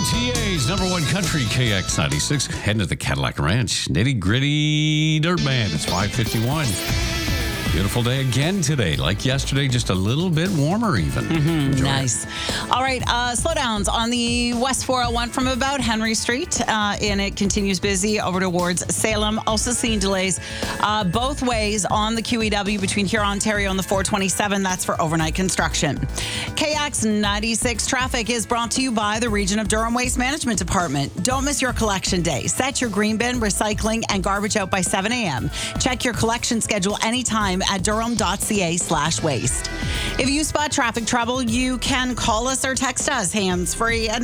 WMTA's number one country, KX96, heading to the Cadillac Ranch. Nitty Gritty Dirt Band. It's 5:51. Beautiful day again today. Like yesterday, just a little bit warmer even. Nice. All right, slowdowns on the West 401 from about Henry Street, and it continues busy over towards Salem. Also seeing delays both ways on the QEW between here, Ontario, and the 427. That's for overnight construction. KX96 traffic is brought to you by the Region of Durham Waste Management Department. Don't miss your collection day. Set your green bin, recycling, and garbage out by 7 a.m. Check your collection schedule anytime at durham.ca/waste. If you spot traffic trouble, you can call us or text us hands-free at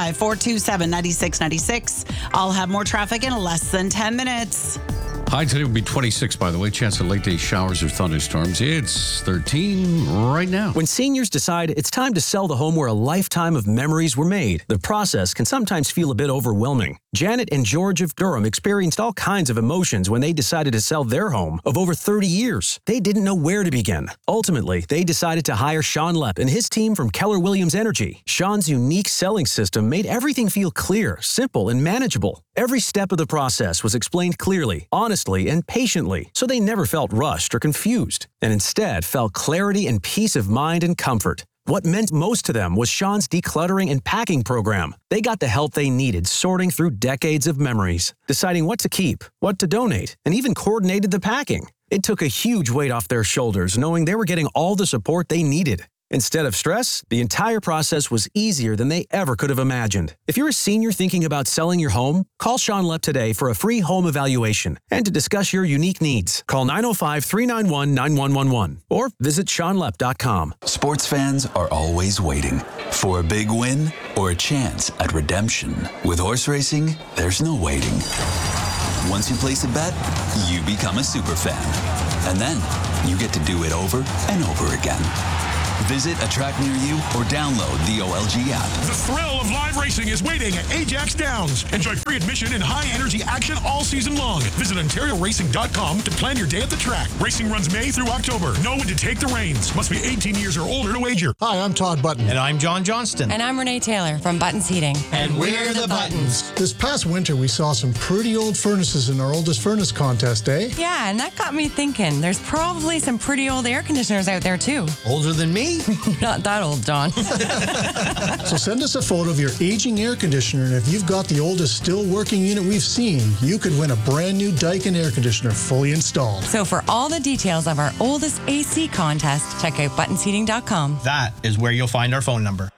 905-427-9696. I'll have more traffic in less than 10 minutes. High today will be 26, by the way. Chance of late-day showers or thunderstorms. It's 13 right now. When seniors decide it's time to sell the home where a lifetime of memories were made, the process can sometimes feel a bit overwhelming. Janet and George of Durham experienced all kinds of emotions when they decided to sell their home of over 30 years. They didn't know where to begin. Ultimately, they decided to hire Sean Lepp and his team from Keller Williams Energy. Sean's unique selling system made everything feel clear, simple, and manageable. Every step of the process was explained clearly, honestly, and patiently, so they never felt rushed or confused, and instead felt clarity and peace of mind and comfort. What meant most to them was Sean's decluttering and packing program. They got the help they needed sorting through decades of memories, deciding what to keep, what to donate, and even coordinated the packing. It took a huge weight off their shoulders knowing they were getting all the support they needed. Instead of stress, the entire process was easier than they ever could have imagined. If you're a senior thinking about selling your home, call Sean Lepp today for a free home evaluation and to discuss your unique needs. Call 905-391-9111 or visit SeanLepp.com. Sports fans are always waiting for a big win or a chance at redemption. With horse racing, there's no waiting. Once you place a bet, you become a super fan. And then you get to do it over and over again. Visit a track near you or download the OLG app. The thrill of live racing is waiting at Ajax Downs. Enjoy free admission and high-energy action all season long. Visit OntarioRacing.com to plan your day at the track. Racing runs May through October. Know when to take the reins. Must be 18 years or older to wager. Hi, I'm Todd Button. And I'm John Johnston. And I'm Renee Taylor from Buttons Heating. And we're the Buttons. This past winter, we saw some pretty old furnaces in our oldest furnace contest, eh? Yeah, and that got me thinking. There's probably some pretty old air conditioners out there, too. Older than me? Not that old, John. So send us a photo of your aging air conditioner, and if you've got the oldest still working unit we've seen, you could win a brand new Daikin air conditioner fully installed. So for all the details of our oldest AC contest, check out buttonsheating.com. That is where you'll find our phone number.